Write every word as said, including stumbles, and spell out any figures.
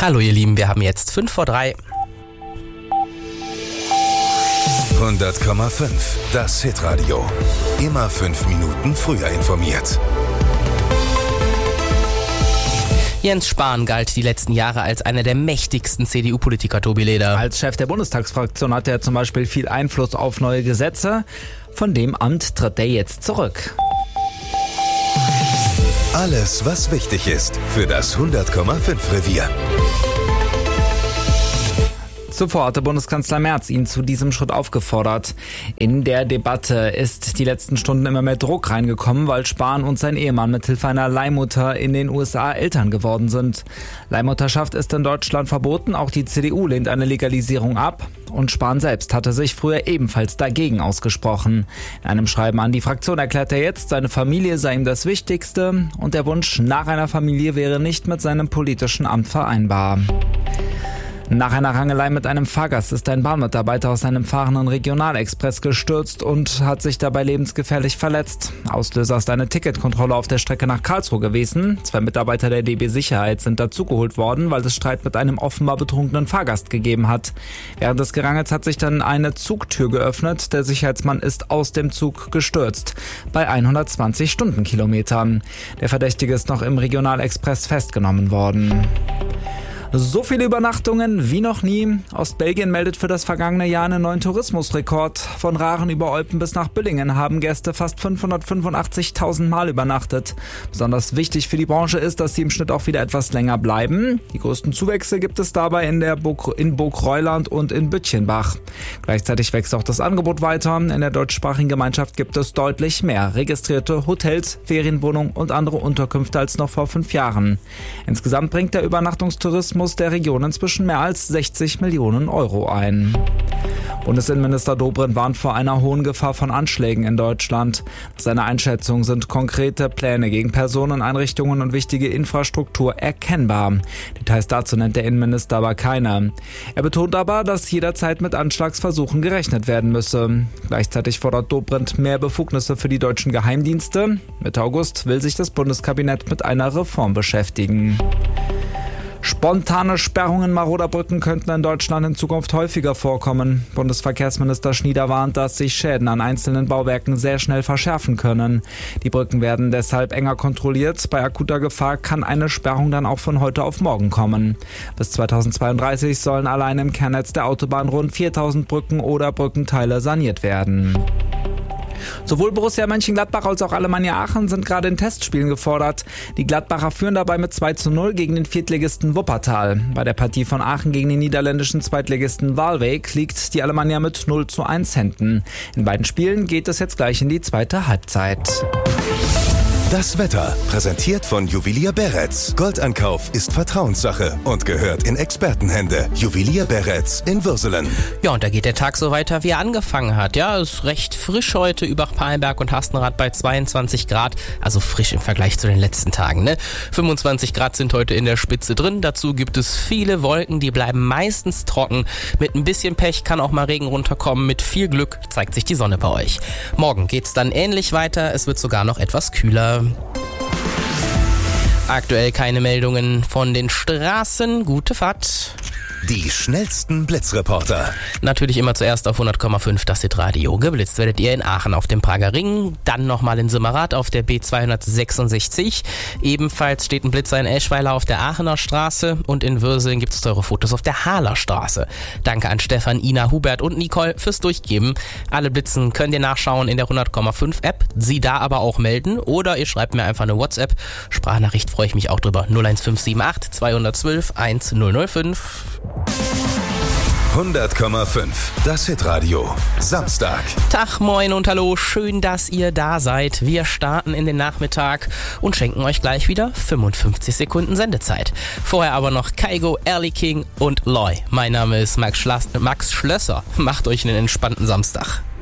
Hallo ihr Lieben, wir haben jetzt fünf vor drei. hundert Komma fünf, das Hitradio. Immer fünf Minuten früher informiert. Jens Spahn galt die letzten Jahre als einer der mächtigsten C D U-Politiker, Tobi Leder. Als Chef der Bundestagsfraktion hatte er zum Beispiel viel Einfluss auf neue Gesetze. Von dem Amt tritt er jetzt zurück. Alles, was wichtig ist für das hundert Komma fünf Revier. Zuvor hatte Bundeskanzler Merz ihn zu diesem Schritt aufgefordert. In der Debatte ist die letzten Stunden immer mehr Druck reingekommen, weil Spahn und sein Ehemann mithilfe einer Leihmutter in den U S A Eltern geworden sind. Leihmutterschaft ist in Deutschland verboten, auch die C D U lehnt eine Legalisierung ab. Und Spahn selbst hatte sich früher ebenfalls dagegen ausgesprochen. In einem Schreiben an die Fraktion erklärt er jetzt, seine Familie sei ihm das Wichtigste und der Wunsch nach einer Familie wäre nicht mit seinem politischen Amt vereinbar. Nach einer Rangelei mit einem Fahrgast ist ein Bahnmitarbeiter aus einem fahrenden Regionalexpress gestürzt und hat sich dabei lebensgefährlich verletzt. Auslöser ist eine Ticketkontrolle auf der Strecke nach Karlsruhe gewesen. Zwei Mitarbeiter der D B Sicherheit sind dazugeholt worden, weil es Streit mit einem offenbar betrunkenen Fahrgast gegeben hat. Während des Gerangels hat sich dann eine Zugtür geöffnet. Der Sicherheitsmann ist aus dem Zug gestürzt. Bei hundertzwanzig Stundenkilometern. Der Verdächtige ist noch im Regionalexpress festgenommen worden. So viele Übernachtungen wie noch nie. Ostbelgien meldet für das vergangene Jahr einen neuen Tourismusrekord. Von Raren über Olpen bis nach Büllingen haben Gäste fast fünfhundertfünfundachtzigtausend Mal übernachtet. Besonders wichtig für die Branche ist, dass sie im Schnitt auch wieder etwas länger bleiben. Die größten Zuwächse gibt es dabei in der Burg, in Burgreuland und in Bütchenbach. Gleichzeitig wächst auch das Angebot weiter. In der deutschsprachigen Gemeinschaft gibt es deutlich mehr registrierte Hotels, Ferienwohnungen und andere Unterkünfte als noch vor fünf Jahren. Insgesamt bringt der Übernachtungstourismus der Region inzwischen mehr als sechzig Millionen Euro ein. Bundesinnenminister Dobrindt warnt vor einer hohen Gefahr von Anschlägen in Deutschland. Seine Einschätzung sind konkrete Pläne gegen Personen, Einrichtungen und wichtige Infrastruktur erkennbar. Details dazu nennt der Innenminister aber keine. Er betont aber, dass jederzeit mit Anschlagsversuchen gerechnet werden müsse. Gleichzeitig fordert Dobrindt mehr Befugnisse für die deutschen Geheimdienste. Mitte August will sich das Bundeskabinett mit einer Reform beschäftigen. Spontane Sperrungen maroder Brücken könnten in Deutschland in Zukunft häufiger vorkommen. Bundesverkehrsminister Schnieder warnt, dass sich Schäden an einzelnen Bauwerken sehr schnell verschärfen können. Die Brücken werden deshalb enger kontrolliert. Bei akuter Gefahr kann eine Sperrung dann auch von heute auf morgen kommen. Bis zweitausendzweiunddreißig sollen allein im Kernnetz der Autobahn rund viertausend Brücken oder Brückenteile saniert werden. Sowohl Borussia Mönchengladbach als auch Alemannia Aachen sind gerade in Testspielen gefordert. Die Gladbacher führen dabei mit zwei zu null gegen den Viertligisten Wuppertal. Bei der Partie von Aachen gegen den niederländischen Zweitligisten Waalwijk liegt die Alemannia mit null zu eins hinten. In beiden Spielen geht es jetzt gleich in die zweite Halbzeit. Das Wetter, präsentiert von Juwelier Beretz. Goldankauf ist Vertrauenssache und gehört in Expertenhände. Juwelier Beretz in Würselen. Ja, und da geht der Tag so weiter, wie er angefangen hat. Ja, es ist recht frisch heute, Übach-Palenberg und Hastenrath bei zweiundzwanzig Grad. Also frisch im Vergleich zu den letzten Tagen, ne? fünfundzwanzig Grad sind heute in der Spitze drin. Dazu gibt es viele Wolken, die bleiben meistens trocken. Mit ein bisschen Pech kann auch mal Regen runterkommen. Mit viel Glück zeigt sich die Sonne bei euch. Morgen geht's dann ähnlich weiter. Es wird sogar noch etwas kühler. Aktuell keine Meldungen von den Straßen. Gute Fahrt. Die schnellsten Blitzreporter. Natürlich immer zuerst auf hundert Komma fünf das Hitradio. Geblitzt werdet ihr in Aachen auf dem Prager Ring, dann nochmal in Simmerath auf der B zweihundertsechsundsechzig. Ebenfalls steht ein Blitzer in Eschweiler auf der Aachener Straße und in Würseln gibt es teure Fotos auf der Haaler Straße. Danke an Stefan, Ina, Hubert und Nicole fürs Durchgeben. Alle Blitzen könnt ihr nachschauen in der hundert Komma fünf App, sie da aber auch melden oder ihr schreibt mir einfach eine WhatsApp. Sprachnachricht freue ich mich auch drüber. null eins fünf sieben acht zwei eins zwei eins null null fünf. hundert Komma fünf, das Hitradio, Samstag. Tag, moin und hallo, schön, dass ihr da seid. Wir starten in den Nachmittag und schenken euch gleich wieder fünfundfünfzig Sekunden Sendezeit. Vorher aber noch Kaigo, Early King und Loy. Mein Name ist Max, Schlas- Max Schlösser. Macht euch einen entspannten Samstag.